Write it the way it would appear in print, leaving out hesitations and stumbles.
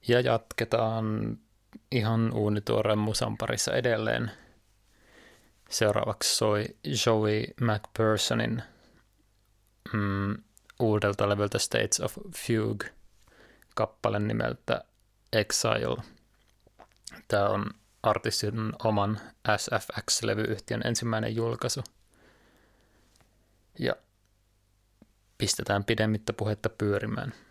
Ja jatketaan ihan uunituoreen musan parissa edelleen. Seuraavaksi soi Joey McPhersonin uudelta levyltä States of Fugue kappale nimeltä Exile. Tämä on artistin oman SFX-levyyhtiön ensimmäinen julkaisu. Ja pistetään pidemmittä puhetta pyörimään.